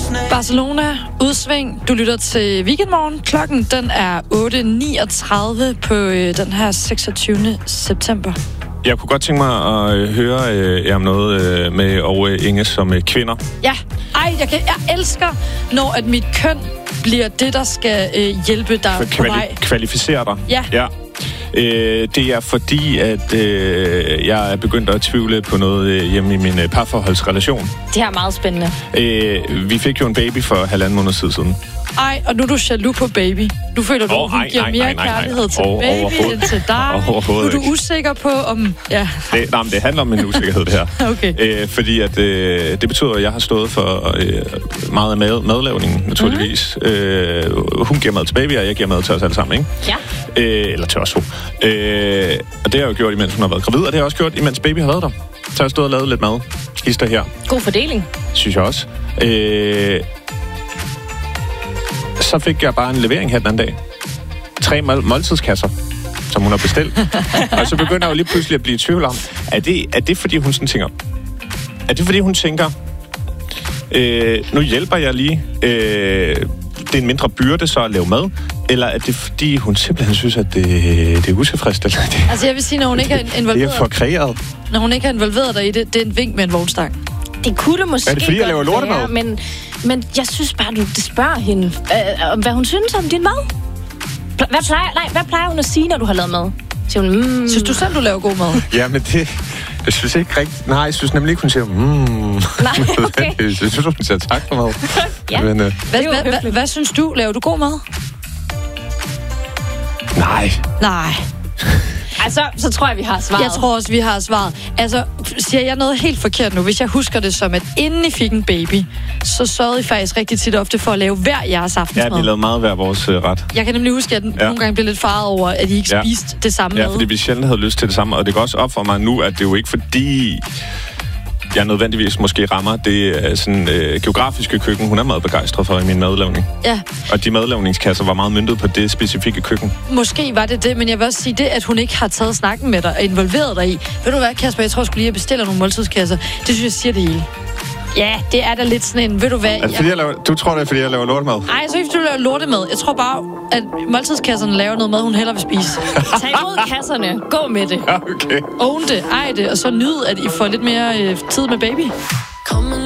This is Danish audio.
Barcelona, udsving. Du lytter til Weekendmorgen. Klokken den er 8.39 på den her 26. september. Jeg kunne godt tænke mig at høre jer om noget med og Inge som kvinder. Ja, jeg elsker, når at mit køn bliver det, der skal hjælpe dig på vej. Kvalificere dig. Ja. Det er fordi, at jeg er begyndt at tvivle på noget hjemme i min parforholdsrelation. Det er meget spændende. Vi fik jo en baby for 1,5 måned siden. Og nu er du jaloux på baby. Du føler, at hun giver mere kærlighed til baby end til dig. Nu er du usikker på, om... Ja. Det handler om en usikkerhed, det her. Okay. Fordi at, det betyder, at jeg har stået for meget af madlavningen, naturligvis. Hun giver mad til baby, og jeg giver mad til os alle sammen, ikke? Ja. Eller til os to. Og det har jeg jo gjort, imens hun har været gravid, og det har jeg også gjort, imens baby har været der. Så har jeg stået og lavet lidt mad. Hister her. God fordeling. Synes jeg også. Så fik jeg bare en levering her den anden dag. 3 måltidskasser, som hun har bestilt. Og så begynder jeg jo lige pludselig at blive i tvivl om, er det fordi hun sådan tænker... Er det fordi hun tænker... nu hjælper jeg lige... det er en mindre byrde så at lave mad, eller er det fordi hun simpelthen synes, at det er utilfredsstillende? Altså jeg vil sige, når hun ikke er involveret... Det er for kreeret. Når hun ikke er involveret dig i det, det er en vink med en vognstang. Det kunne det måske. Er det fordi, jeg laver lortemad? Men jeg synes bare, du spørger hende, hvad hun synes om din mad. Hvad plejer hun at sige, når du har lavet mad? Siger hun, Synes du selv, du laver god mad? Ja, men det... Jeg synes ikke rigtigt... Nej, jeg synes nemlig ikke, hun siger... Nej, okay. Jeg synes, hun siger tak for mad. Ja. Men, hvad synes du? Laver du god mad? Nej. Altså, så tror jeg, vi har svaret. Jeg tror også, vi har svaret. Altså, siger jeg noget helt forkert nu? Hvis jeg husker det som, at inden I fik en baby, så sørgede I faktisk rigtig tit ofte for at lave hver jeres aftensmad. Ja, vi lavede meget hver vores ret. Jeg kan nemlig huske, at nogle gange blev lidt farvet over, at I ikke spiste det samme mad. Ja, fordi vi sjældent havde lyst til det samme. Og det går også op for mig nu, at det jo ikke fordi... jeg nødvendigvis måske rammer det sådan geografiske køkken, hun er meget begejstret for i min madlavning. Ja. Og de madlavningskasser var meget møntet på det specifikke køkken. Måske var det, men jeg vil også sige det, at hun ikke har taget snakken med dig og involveret dig i. Ved du hvad, Kasper, jeg tror sgu lige, at jeg bestiller nogle måltidskasser. Det synes jeg siger det hele. Ja, det er da lidt sådan en, ved du hvad... Du tror det er, fordi jeg laver lortemad? Nej, så ikke, du laver lortemad. Jeg tror bare, at måltidskasserne laver noget mad, hun hellere vil spise. Tag imod kasserne. Gå med det. Ja, okay. Own det, ej det, og så nyd, at I får lidt mere tid med baby. Coming